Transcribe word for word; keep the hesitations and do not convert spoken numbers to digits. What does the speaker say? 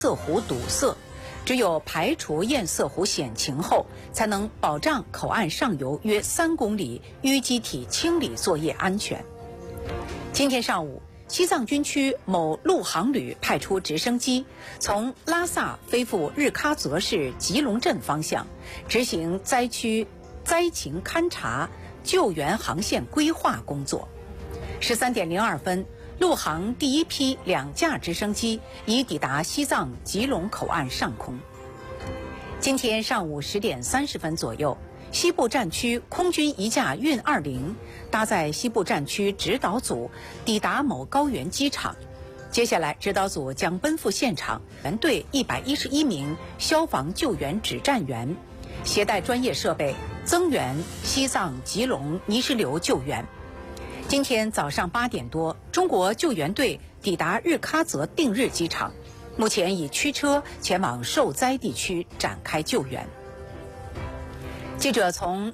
塞湖堵塞，只有排除堰塞湖险情后，才能保障口岸上游约三公里淤积体清理作业安全。今天上午，西藏军区某陆航旅派出直升机，从拉萨飞赴日喀则市吉隆镇方向，执行灾区灾情勘察、救援航线规划工作。十三点零二分。陆航第一批两架直升机已抵达西藏吉隆口岸上空。今天上午十点三十分左右，西部战区空军一架运二零搭载西部战区指导组抵达某高原机场。接下来，指导组将奔赴现场，援队一百一十一名消防救援指战员，携带专业设备增援西藏吉隆泥石流救援。今天早上八点多，中国救援队抵达日喀则定日机场，目前已驱车前往受灾地区展开救援。记者从